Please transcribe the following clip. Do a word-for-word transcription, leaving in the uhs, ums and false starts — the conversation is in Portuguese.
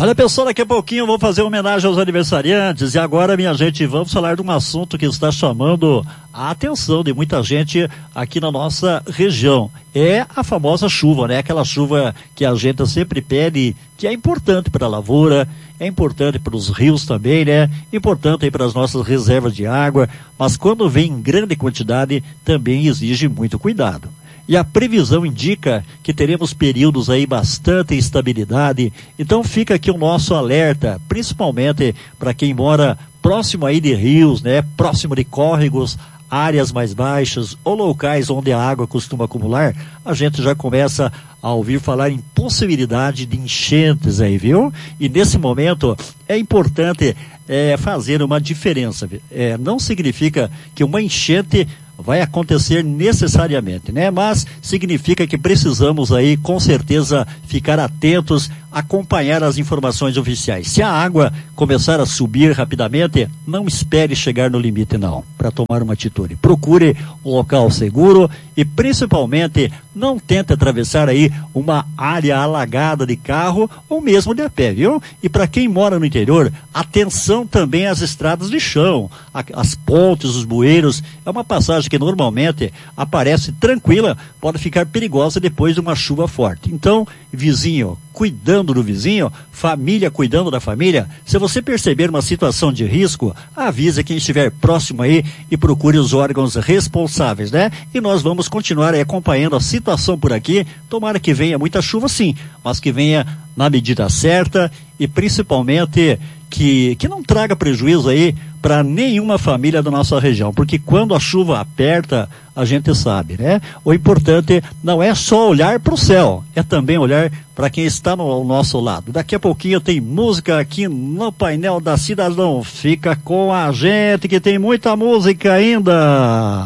Olha, pessoal, daqui a pouquinho eu vou fazer homenagem aos aniversariantes. E agora, minha gente, vamos falar de um assunto que está chamando a atenção de muita gente aqui na nossa região. É a famosa chuva, né? Aquela chuva que a gente sempre pede, que é importante para a lavoura, é importante para os rios também, né? Importante aí para as nossas reservas de água, mas quando vem em grande quantidade, também exige muito cuidado. E a previsão indica que teremos períodos aí bastante instabilidade, então fica aqui o nosso alerta, principalmente para quem mora próximo aí de rios, né? Próximo de córregos, áreas mais baixas ou locais onde a água costuma acumular, a gente já começa a ouvir falar em possibilidade de enchentes aí, viu? E nesse momento é importante é, fazer uma diferença. É, não significa que uma enchente vai acontecer necessariamente, né? Mas significa que precisamos aí, com certeza, ficar atentos, acompanhar as informações oficiais. Se a água começar a subir rapidamente, não espere chegar no limite, não, para tomar uma atitude. Procure um local seguro e, principalmente, não tente atravessar aí uma área alagada de carro ou mesmo de a pé, viu? E para quem mora no interior, atenção também às estradas de chão, as pontes, os bueiros. É uma passagem que normalmente aparece tranquila, pode ficar perigosa depois de uma chuva forte. Então, vizinho, cuidando do vizinho, família cuidando da família, se você perceber uma situação de risco, avise quem estiver próximo aí e procure os órgãos responsáveis, né? E nós vamos continuar aí acompanhando a situação por aqui, tomara que venha muita chuva sim, mas que venha na medida certa e principalmente que, que não traga prejuízo aí para nenhuma família da nossa região, porque quando a chuva aperta, a gente sabe, né? O importante não é só olhar para o céu, é também olhar para quem está no, ao nosso lado. Daqui a pouquinho tem música aqui no painel da Cidadão. Fica com a gente que tem muita música ainda.